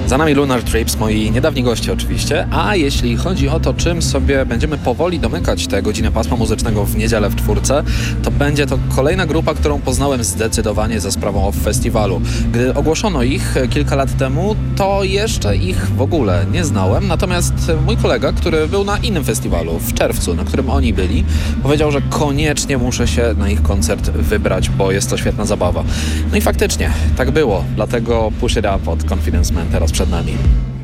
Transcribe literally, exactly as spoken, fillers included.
Za nami Lunar Trips, moi niedawni goście oczywiście, a jeśli chodzi o to, czym sobie będziemy powoli domykać tę godzinę pasma muzycznego w niedzielę w Czwórce, to będzie to kolejna grupa, którą poznałem zdecydowanie za sprawą Off Festiwalu. Gdy ogłoszono ich kilka lat temu, to jeszcze ich w ogóle nie znałem, natomiast mój kolega, który był na innym festiwalu w czerwcu, na którym oni byli, powiedział, że koniecznie muszę się na ich koncert wybrać, bo jest to świetna zabawa. No i faktycznie, tak było, dlatego Push It Up od Confidence Man teraz przed nami.